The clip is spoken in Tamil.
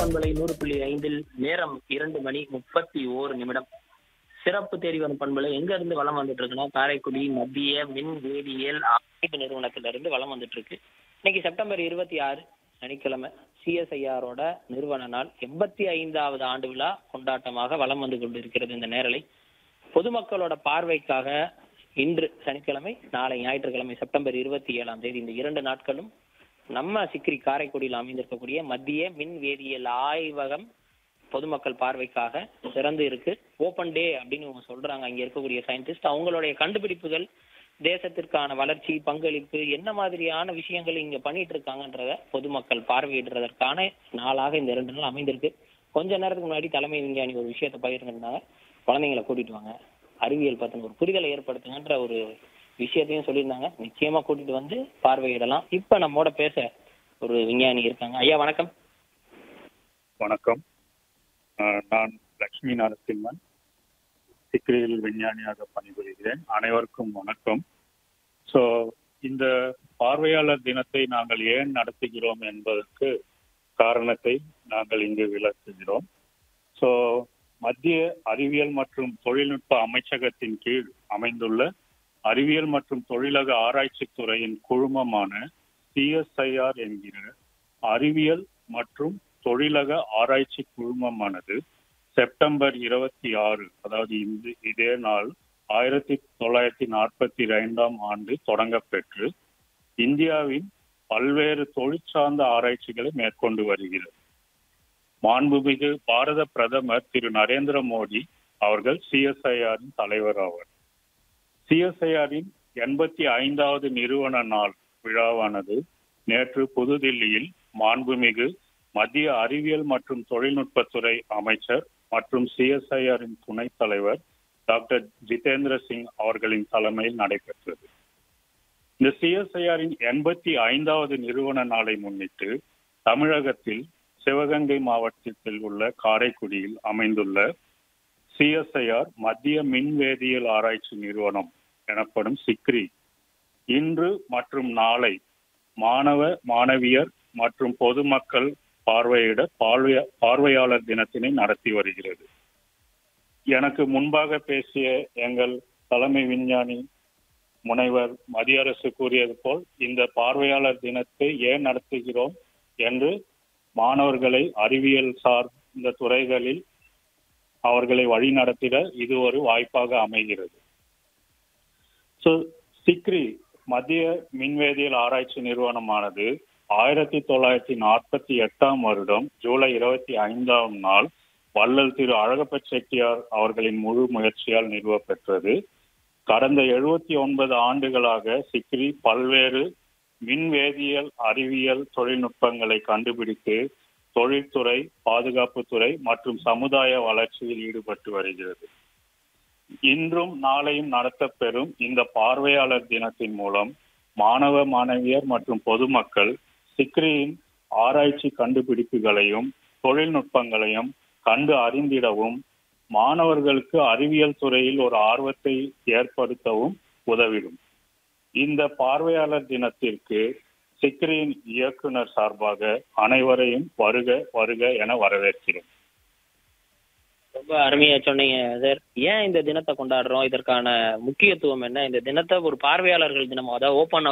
பண்பலை 100.5 நேரம் 2:31 சிறப்பு தேடி வரும் பண்பலை எங்க இருந்து வலம் வந்துட்டு இருக்குன்னா காரைக்குடி மத்திய மின் வேதியியல் ஆய்வு நிறுவனத்துல இருந்து வலம் வந்துட்டு இருக்கு. இன்னைக்கு செப்டம்பர் 26 சனிக்கிழமை சிஎஸ்ஐஆரோட நிறுவன நாள் 85வது ஆண்டு விழா கொண்டாட்டமாக வலம் வந்து கொண்டிருக்கிறது. இந்த நேரலை பொதுமக்களோட பார்வைக்காக இன்று சனிக்கிழமை, நாளை ஞாயிற்றுக்கிழமை செப்டம்பர் 27ஆம் தேதி இந்த 2 நாட்களும் நம்ம சிக்ரி காரைக்குடியில் அமைந்திருக்கக்கூடிய மத்திய மின் வேதியியல் ஆய்வகம் பொதுமக்கள் பார்வைக்காக திறந்து இருக்கு. ஓப்பன் டே அப்படின்னு இவங்க சொல்றாங்க. அங்க இருக்கக்கூடிய சயின்டிஸ்ட் அவங்களுடைய கண்டுபிடிப்புகள், தேசத்திற்கான வளர்ச்சி, பங்களிப்பு, என்ன மாதிரியான விஷயங்கள் இங்க பண்ணிட்டு இருக்காங்கன்றத பொதுமக்கள் பார்வையிடுறதற்கான நாளாக இந்த 2 நாள் அமைந்திருக்கு. கொஞ்ச நேரத்துக்கு முன்னாடி தலைமை விஞ்ஞானி ஒரு விஷயத்தை பகிர்ந்திருந்தாங்க. குழந்தைங்களை கூட்டிட்டு வாங்க, அறிவியல் பத்தின ஒரு புரிதலை ஏற்படுத்துங்கன்ற ஒரு விஷயத்தையும் சொல்லியிருந்தாங்க. நிச்சயமா கூட்டிட்டு வந்து பார்வையிடலாம். இப்ப நம்மோட பேச ஒரு விஞ்ஞானி இருக்காங்க. ஐயா வணக்கம். வணக்கம். நான் லட்சுமி நரசிம்மன், சிக்ரியில் விஞ்ஞானியாக பணிபுரிகிறேன். அனைவருக்கும் வணக்கம். ஸோ இந்த பார்வையாளர் தினத்தை நாங்கள் ஏன் நடத்துகிறோம் என்பதற்கு காரணத்தை நாங்கள் இங்கு விளக்குகிறோம். ஸோ மத்திய அறிவியல் மற்றும் தொழில்நுட்ப அமைச்சகத்தின் கீழ் அமைந்துள்ள அறிவியல் மற்றும் தொழிலக ஆராய்ச்சி துறையின் குழுமமான சிஎஸ்ஐஆர் என்கிற அறிவியல் மற்றும் தொழிலக ஆராய்ச்சி குழுமமானது செப்டம்பர் 26, அதாவது இதே நாள் 1942ஆம் ஆண்டு தொடங்கப்பெற்று இந்தியாவின் பல்வேறு தொழிற்சார்ந்த ஆராய்ச்சிகளை மேற்கொண்டு வருகிறது. மாண்புமிகு பாரத பிரதமர் திரு நரேந்திர மோடி அவர்கள் சிஎஸ்ஐஆரின் தலைவர் ஆவார். சிஎஸ்ஐஆரின் 85வது நிறுவன நாள் விழாவானது நேற்று புதுதில்லியில் மாண்புமிகு மத்திய அறிவியல் மற்றும் தொழில்நுட்பத்துறை அமைச்சர் மற்றும் சிஎஸ்ஐஆரின் துணைத் தலைவர் டாக்டர் ஜிதேந்திர சிங் அவர்களின் தலைமையில் நடைபெற்றது. இந்த சிஎஸ்ஐஆரின் 85வது நிறுவன நாளை முன்னிட்டு தமிழகத்தில் சிவகங்கை மாவட்டத்தில் உள்ள காரைக்குடியில் அமைந்துள்ள சிஎஸ்ஐஆர் மத்திய மின்வேதியியல் ஆராய்ச்சி நிறுவனம் எனப்படும் சிக்ரி இன்று மற்றும் நாளை மாணவ மாணவியர் மற்றும் பொதுமக்கள் பார்வையிட பார்வையாளர் தினத்தினை நடத்தி வருகிறது. எனக்கு முன்பாக பேசிய எங்கள் தலைமை விஞ்ஞானி முனைவர் மதியரசு கூறியது போல் இந்த பார்வையாளர் தினத்தை ஏன் நடத்துகிறோம் என்று மாணவர்களை அறிவியல் சார்ந்த துறைகளில் அவர்களை வழிநடத்திட இது ஒரு வாய்ப்பாக அமைகிறது. ஸோ சிக்ரி மத்திய மின்வேதியியல் ஆராய்ச்சி நிறுவனமானது 1948ஆம் வருடம் ஜூலை 25ஆம் நாள் வள்ளல் திரு அழகப்ப செட்டியார் அவர்களின் முழு முயற்சியால் நிறுவப்பெற்றது. கடந்த 79 ஆண்டுகளாக சிக்ரி பல்வேறு மின்வேதியியல் அறிவியல் தொழில்நுட்பங்களை கண்டுபிடித்து தொழில்துறை, பாதுகாப்புத்துறை மற்றும் சமுதாய வளர்ச்சியில் ஈடுபட்டு வருகிறது. இன்றும் நாளையும் நடத்தப்பெறும் இந்த பார்வையாளர் தினத்தின் மூலம் மாணவ மாணவியர் மற்றும் பொதுமக்கள் சிக்ரியின் ஆராய்ச்சி கண்டுபிடிப்புகளையும் தொழில்நுட்பங்களையும் கண்டு அறிந்திடவும் மாணவர்களுக்கு அறிவியல் துறையில் ஒரு ஆர்வத்தை ஏற்படுத்தவும் உதவிடும். இந்த பார்வையாளர் தினத்திற்கு சிக்ரியின் இயக்குனர் சார்பாக அனைவரையும் வருக வருக என வரவேற்கிறோம். ரொம்ப அருமையா சொன்னீங்க சார். ஏன் இந்த தினத்தை கொண்டாடுறோம், இதற்கான முக்கியத்துவம் என்ன, இந்த தினத்தை ஒரு பார்வையாளர்கள் தினம், அதாவது ஓப்பன்